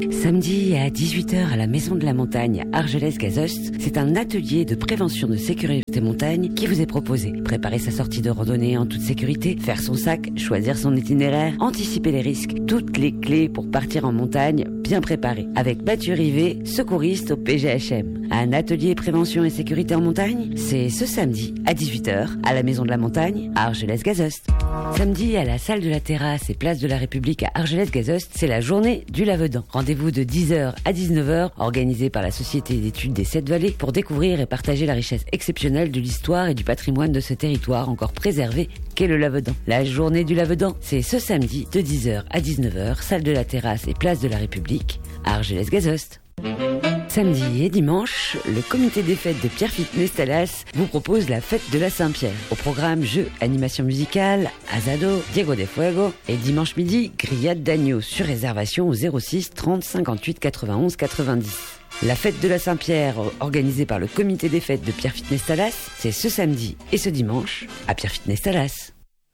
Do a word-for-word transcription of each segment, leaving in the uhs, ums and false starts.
Samedi à dix-huit heures à la Maison de la Montagne à Argelès-Gazost, c'est un atelier de prévention de sécurité montagne qui vous est proposé. Préparer sa sortie de randonnée en toute sécurité, faire son sac, choisir son itinéraire, anticiper les risques, toutes les clés pour partir en montagne bien préparées. Avec Mathieu Rivet, secouriste au P G H M. Un atelier prévention et sécurité en montagne, c'est ce samedi à dix-huit heures à la Maison de la Montagne à Argelès-Gazost. Samedi à la salle de la Terrasse et place de la République à Argelès-Gazost, c'est la journée du Lavedan. Rendez-vous de dix heures à dix-neuf heures, organisé par la Société d'études des Sept Vallées pour découvrir et partager la richesse exceptionnelle de l'histoire et du patrimoine de ce territoire encore préservé qu'est le Lavedan. La journée du Lavedan, c'est ce samedi de dix heures à dix-neuf heures, salle de la Terrasse et place de la République à Argelès-Gazost. Samedi et dimanche, le comité des fêtes de Pierrefitte-Nestalas vous propose la fête de la Saint-Pierre. Au programme jeux, animation musicale, Asado, Diego de Fuego et dimanche midi, grillade d'agneau sur réservation au zéro six trente cinquante-huit quatre-vingt-onze quatre-vingt-dix. La fête de la Saint-Pierre, organisée par le comité des fêtes de Pierrefitte-Nestalas, c'est ce samedi et ce dimanche à Pierrefitte-Nestalas.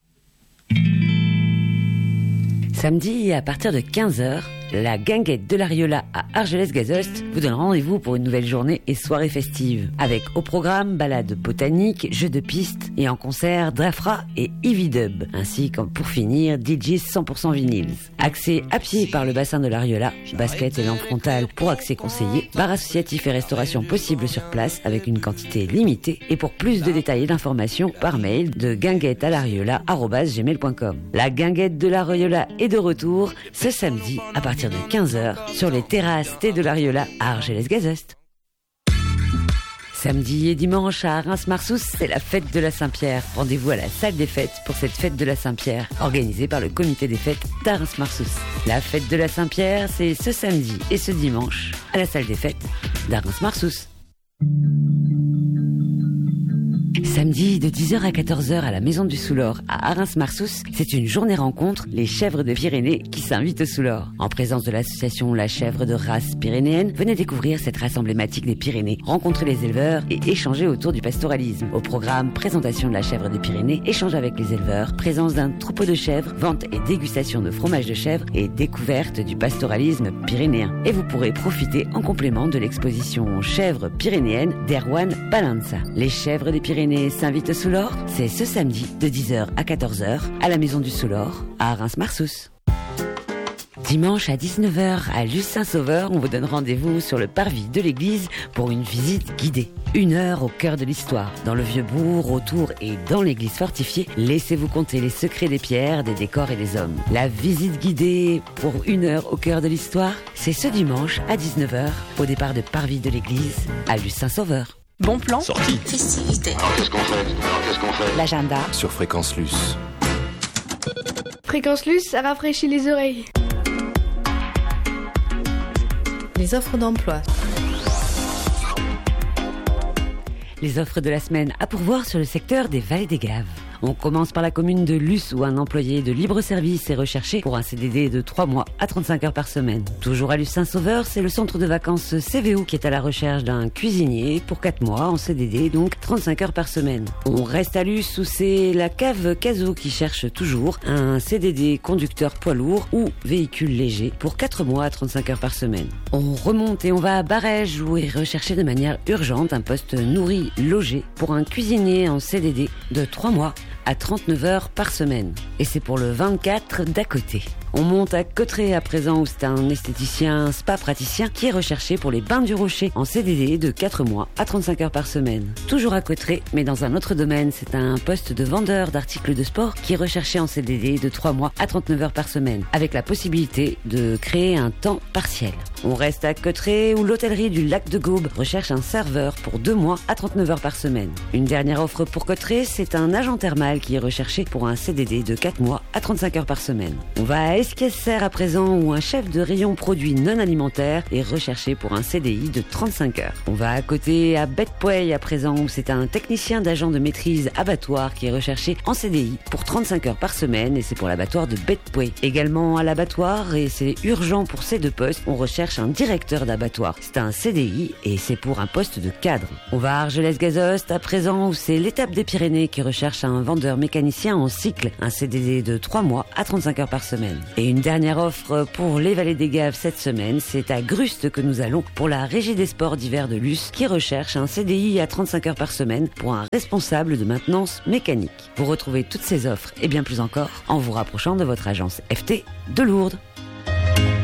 Samedi, à partir de quinze heures, la guinguette de l'Ariola à Argelès-Gazost vous donne rendez-vous pour une nouvelle journée et soirée festive. Avec au programme balade botanique, jeux de piste et en concert Drafra et Ivy Dub. Ainsi que pour finir, D J cent pour cent vinyles. Accès à pied par le bassin de l'Ariola, basket et lampe frontale pour accès conseillé, bar associatif et restauration possible sur place avec une quantité limitée. Et pour plus de détails et d'informations, par mail de guinguette à l'ariola arobase gmail point com. La guinguette de l'Ariola est de retour ce samedi à partir de quinze heures sur les terrasses Thé de l'Ariola à Argelès-Gazost. Samedi et dimanche à Reims-Marsous, c'est la fête de la Saint-Pierre. Rendez-vous à la salle des fêtes pour cette fête de la Saint-Pierre, organisée par le comité des fêtes d'Reims-Marsous. La fête de la Saint-Pierre, c'est ce samedi et ce dimanche à la salle des fêtes d'Reims-Marsous. Samedi de dix heures à quatorze heures à la Maison du Soulor à Reims-Marsous, c'est une journée rencontre Les Chèvres de Pyrénées qui s'invitent au Soulor. En présence de l'association La Chèvre de race pyrénéenne, venez découvrir cette race emblématique des Pyrénées, rencontrer les éleveurs et échanger autour du pastoralisme. Au programme, présentation de la chèvre des Pyrénées, échange avec les éleveurs, présence d'un troupeau de chèvres, vente et dégustation de fromage de chèvre et découverte du pastoralisme pyrénéen. Et vous pourrez profiter en complément de l'exposition Chèvres pyrénéennes d'Erwan Palanza. Les Chèvres des Pyrénées s'invite au Soulor, c'est ce samedi de dix heures à quatorze heures à la Maison du Soulor à Reims-Marsous. Dimanche à dix-neuf heures à Luce-Saint-Sauveur, on vous donne rendez-vous sur le parvis de l'église pour une visite guidée. Une heure au cœur de l'histoire. Dans le vieux bourg, autour et dans l'église fortifiée, laissez-vous compter les secrets des pierres, des décors et des hommes. La visite guidée pour une heure au cœur de l'histoire, c'est ce dimanche à dix-neuf heures au départ de parvis de l'église à Luce-Saint-Sauveur. Bon plan. Sortie. Festivité. Alors qu'est-ce qu'on fait Alors qu'est-ce qu'on fait L'agenda. Sur Fréquence Luce. Fréquence Luce, ça rafraîchit les oreilles. Les offres d'emploi. Les offres de la semaine à pourvoir sur le secteur des Vallées des Gaves. On commence par la commune de Luce où un employé de libre service est recherché pour un C D D de trois mois à trente-cinq heures par semaine. Toujours à Luce-Saint-Sauveur, c'est le centre de vacances C V O qui est à la recherche d'un cuisinier pour quatre mois en C D D, donc trente-cinq heures par semaine. On reste à Luce où c'est la cave Caso qui cherche toujours un C D D conducteur poids lourd ou véhicule léger pour quatre mois à trente-cinq heures par semaine. On remonte et on va à Barège où est recherché de manière urgente un poste nourri logé pour un cuisinier en C D D de trois mois à trente-neuf heures par semaine. Et c'est pour le vingt-quatre d'à côté. On monte à Cauterets à présent où c'est un esthéticien spa praticien qui est recherché pour les Bains du Rocher en C D D de quatre mois à trente-cinq heures par semaine. Toujours à Cauterets, mais dans un autre domaine, c'est un poste de vendeur d'articles de sport qui est recherché en C D D de trois mois à trente-neuf heures par semaine, avec la possibilité de créer un temps partiel. On reste à Cauterets où l'hôtellerie du Lac de Gaube recherche un serveur pour deux mois à trente-neuf heures par semaine. Une dernière offre pour Cauterets, c'est un agent thermal qui est recherché pour un C D D de quatre mois à trente-cinq heures par semaine. On va à Esquesser à présent où un chef de rayon produits non alimentaires est recherché pour un C D I de trente-cinq heures. On va à côté à Bête-Pouey à présent où c'est un technicien d'agent de maîtrise abattoir qui est recherché en C D I pour trente-cinq heures par semaine et c'est pour l'abattoir de Bête-Pouey. Également à l'abattoir et c'est urgent pour ces deux postes, on recherche un directeur d'abattoir. C'est un C D I et c'est pour un poste de cadre. On va à Argelès-Gazost à présent où c'est l'étape des Pyrénées qui recherche un vendeur mécanicien en cycle, un C D D de trois mois à trente-cinq heures par semaine. Et une dernière offre pour les Vallées des Gaves cette semaine, c'est à Gruste que nous allons pour la Régie des sports d'hiver de Luce qui recherche un C D I à trente-cinq heures par semaine pour un responsable de maintenance mécanique. Vous retrouvez toutes ces offres et bien plus encore en vous rapprochant de votre agence F T de Lourdes.